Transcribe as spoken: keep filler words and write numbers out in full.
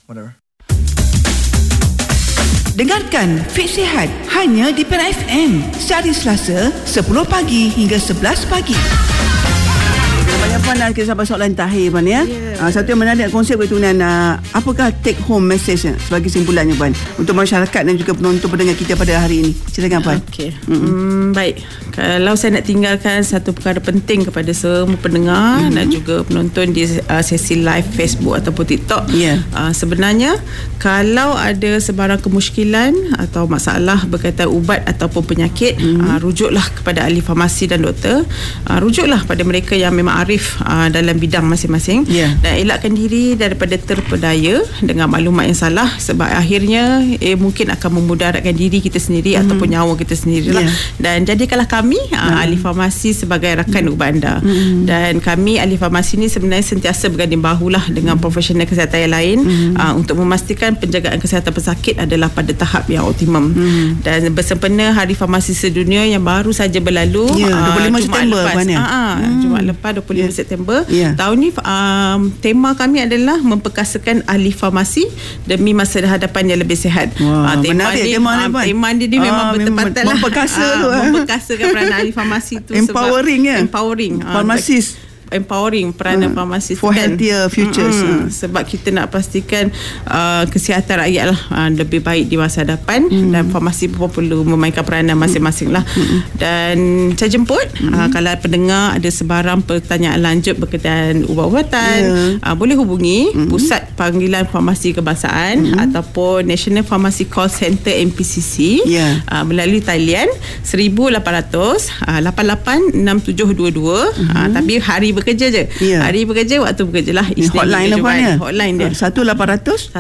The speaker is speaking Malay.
whatever. Dengarkan Fit Sihat hanya di Pera F M sehari Selasa sepuluh pagi hingga sebelas pagi. Banyak puan nak sampai soalan terakhir puan ya. Yeah. Uh, satu yang menarik konsep itu Puan, uh, apakah take home message sebagai simpulannya puan untuk masyarakat dan juga penonton pendengar kita pada hari ini. Silakan puan. Okey. Mm-hmm. Hmm, baik. Kalau saya nak tinggalkan satu perkara penting kepada semua pendengar mm-hmm. dan juga penonton di uh, sesi live Facebook ataupun TikTok. Yeah. Uh, sebenarnya kalau ada sebarang kemusykilan atau masalah berkaitan ubat ataupun penyakit, mm-hmm. uh, rujuklah kepada ahli farmasi dan doktor. Uh, rujuklah pada mereka yang memang arif uh, dalam bidang masing-masing, yeah. dan elakkan diri daripada terpedaya dengan maklumat yang salah, sebab akhirnya eh, mungkin akan memudaratkan diri kita sendiri mm. ataupun nyawa kita sendirilah. Yeah. Dan jadikanlah kami uh, mm. ahli farmasi sebagai rakan mm. ubat anda. Mm. Dan kami ahli farmasi ni sebenarnya sentiasa berganding bahulah dengan mm. profesional kesihatan yang lain mm. uh, untuk memastikan penjagaan kesihatan pesakit adalah pada tahap yang optimum. Mm. Dan bersempena Hari Farmasi Sedunia yang baru saja berlalu, yeah, dua puluh lima uh, September lepas, ya? uh, mm. Jumaat lepas dua puluh lima yeah. September yeah. tahun ni, um, tema kami adalah memperkasakan ahli farmasi demi masa hadapan yang lebih sihat. Wah, uh, tema, menarik, ni, tema, uh, tema ni dia memang ah, betul-betul lah memperkasa uh, tu, memperkasakan peranan ahli farmasi tu. Empowering sebab ya? Empowering Farmasis uh, empowering peranan uh, farmasi for kan? healthier futures. Mm-hmm. uh. Sebab kita nak pastikan uh, kesihatan rakyat lah uh, lebih baik di masa hadapan, mm. dan farmasi pun perlu memainkan peranan masing-masing lah. Mm. Dan saya jemput mm. uh, kalau pendengar ada sebarang pertanyaan lanjut berkaitan ubat-ubatan, yeah. uh, boleh hubungi mm. Pusat Panggilan Farmasi Kebangsaan mm. ataupun National Pharmacy Call Center N P C C, yeah. uh, melalui talian seribu lapan ratus lapan lapan enam tujuh dua dua. Mm. uh, tapi hari bekerja je. Yeah. Hari bekerja, waktu bekerja lah. Hotline lah puan ya. Hotline dia. satu lapan ratus